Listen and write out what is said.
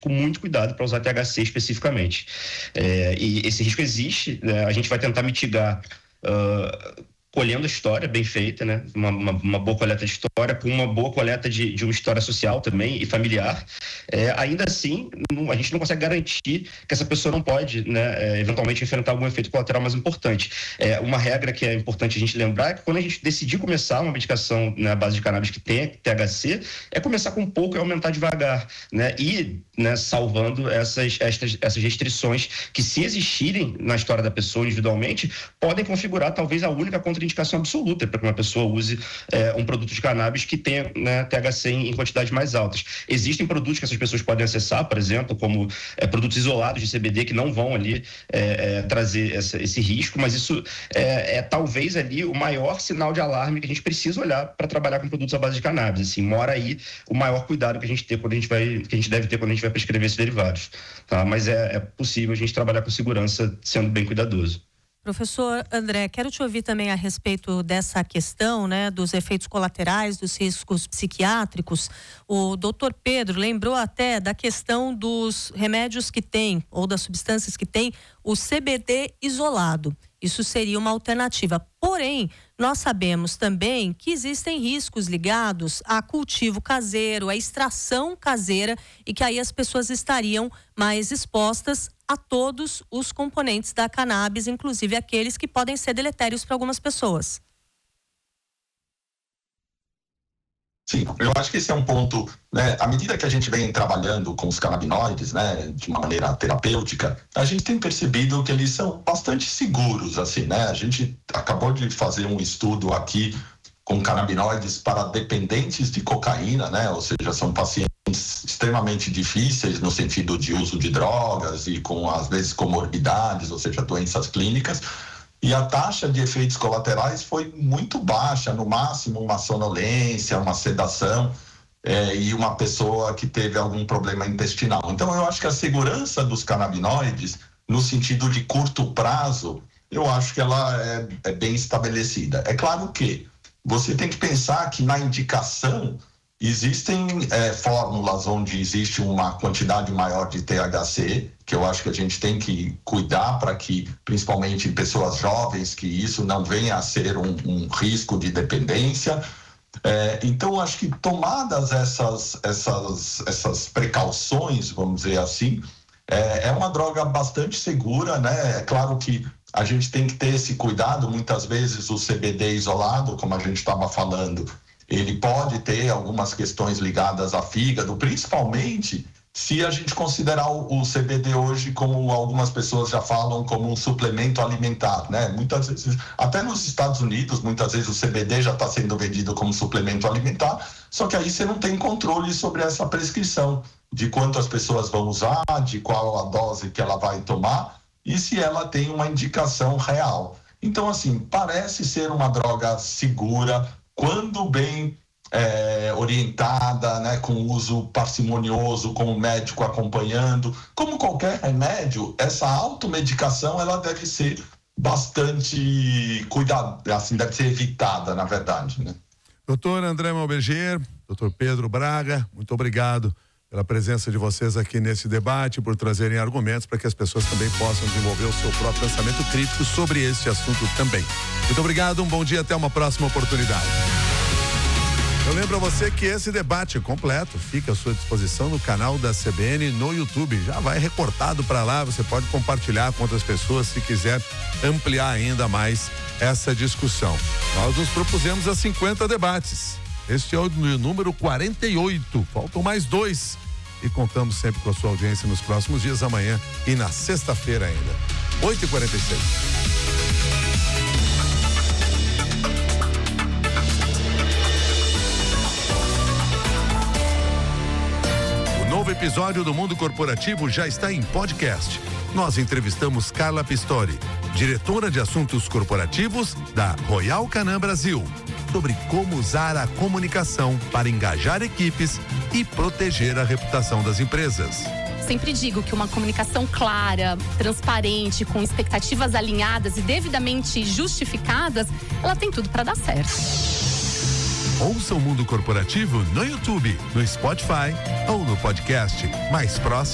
com muito cuidado para usar THC especificamente. E esse risco existe, né? A gente vai tentar mitigar colhendo a história bem feita, né? Uma boa coleta de história, com uma boa coleta de uma história social também e familiar. Ainda assim, a gente não consegue garantir que essa pessoa não pode, né, eventualmente enfrentar algum efeito colateral mais importante. Uma regra que é importante a gente lembrar é que quando a gente decidir começar uma medicação na base de cannabis que tem THC, é começar com pouco e aumentar devagar, né? E, né, salvando essas restrições que, se existirem na história da pessoa individualmente, podem configurar talvez a única contraindicação absoluta para que uma pessoa use um produto de cannabis que tenha, né, THC em quantidades mais altas. Existem produtos que essas pessoas podem acessar, por exemplo, como produtos isolados de CBD que não vão ali trazer esse risco, mas isso é talvez ali o maior sinal de alarme que a gente precisa olhar para trabalhar com produtos à base de cannabis. Assim, mora aí o maior cuidado que a gente deve ter quando a gente vai prescrever esses derivados, tá? Mas é possível a gente trabalhar com segurança sendo bem cuidadoso. Professor André, quero te ouvir também a respeito dessa questão, né, dos efeitos colaterais, dos riscos psiquiátricos. O doutor Pedro lembrou até da questão dos remédios que tem, ou das substâncias que tem, o CBD isolado. Isso seria uma alternativa. Porém, nós sabemos também que existem riscos ligados a cultivo caseiro, a extração caseira, e que aí as pessoas estariam mais expostas a todos os componentes da cannabis, inclusive aqueles que podem ser deletérios para algumas pessoas. Sim, eu acho que esse é um ponto, né? À medida que a gente vem trabalhando com os canabinoides, né, de uma maneira terapêutica, a gente tem percebido que eles são bastante seguros, assim, né? A gente acabou de fazer um estudo aqui com canabinoides para dependentes de cocaína, né? Ou seja, são pacientes extremamente difíceis no sentido de uso de drogas e com, às vezes, comorbidades, ou seja, doenças clínicas. E a taxa de efeitos colaterais foi muito baixa, no máximo uma sonolência, uma sedação e uma pessoa que teve algum problema intestinal. Então, eu acho que a segurança dos canabinoides, no sentido de curto prazo, eu acho que ela é bem estabelecida. É claro que você tem que pensar que na indicação existem fórmulas onde existe uma quantidade maior de THC, que eu acho que a gente tem que cuidar para que, principalmente em pessoas jovens, que isso não venha a ser um risco de dependência. Então, acho que tomadas essas precauções, vamos dizer assim, é uma droga bastante segura, né? É claro que a gente tem que ter esse cuidado. Muitas vezes o CBD isolado, como a gente estava falando, ele pode ter algumas questões ligadas a fígado, principalmente se a gente considerar o CBD hoje, como algumas pessoas já falam, como um suplemento alimentar, né? Muitas vezes, até nos Estados Unidos, muitas vezes o CBD já está sendo vendido como suplemento alimentar, só que aí você não tem controle sobre essa prescrição, de quantas pessoas vão usar, de qual a dose que ela vai tomar e se ela tem uma indicação real. Então, assim, parece ser uma droga segura, quando bem orientada, né, com uso parcimonioso, com o médico acompanhando. Como qualquer remédio, essa automedicação ela deve ser bastante cuidada, assim, deve ser evitada, na verdade, né? Doutor André Malberger, doutor Pedro Braga, muito obrigado pela presença de vocês aqui nesse debate, por trazerem argumentos para que as pessoas também possam desenvolver o seu próprio pensamento crítico sobre esse assunto também. Muito obrigado, um bom dia, até uma próxima oportunidade. Eu lembro a você que esse debate completo fica à sua disposição no canal da CBN no YouTube. Já vai recortado para lá, você pode compartilhar com outras pessoas se quiser ampliar ainda mais essa discussão. Nós nos propusemos a 50 debates. Este é o número 48. Faltam mais 2. E contamos sempre com a sua audiência nos próximos dias, amanhã e na sexta-feira ainda. 8h46. O novo episódio do Mundo Corporativo já está em podcast. Nós entrevistamos Carla Pistori, diretora de assuntos corporativos da Royal Canin Brasil, sobre como usar a comunicação para engajar equipes e proteger a reputação das empresas. Sempre digo que uma comunicação clara, transparente, com expectativas alinhadas e devidamente justificadas, ela tem tudo para dar certo. Ouça o Mundo Corporativo no YouTube, no Spotify ou no podcast mais próximo